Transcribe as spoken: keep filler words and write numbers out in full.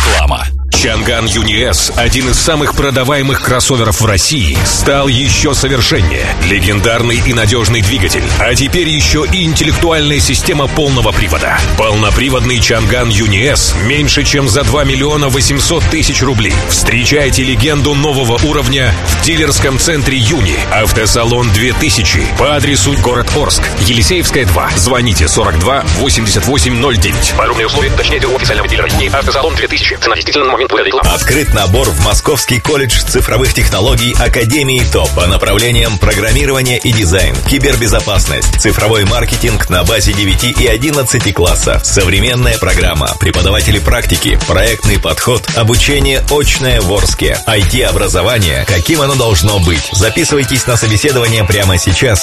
Реклама. Чанган Юни-С, один из самых продаваемых кроссоверов в России, стал еще совершеннее. Легендарный и надежный двигатель, а теперь еще и интеллектуальная система полного привода. Полноприводный Чанган Юни-С меньше, чем за два миллиона восемьсот тысяч рублей. Встречайте легенду нового уровня в дилерском центре Юни. Автосалон две тысячи по адресу город Орск, Елисеевская, два. Звоните сорок два восемьдесят восемь ноль девять. Подробные условия уточняйте у официального дилера Юни. Автосалон две тысячи. Цена действительно на момент выхода рекламы. Открыт набор в Московский колледж цифровых технологий Академии ТОП по направлениям программирование и дизайн, кибербезопасность, цифровой маркетинг на базе девяти и одиннадцати классов, современная программа, преподаватели практики, проектный подход, обучение очное в Орске, ай ти-образование, каким оно должно быть. Записывайтесь на собеседование прямо сейчас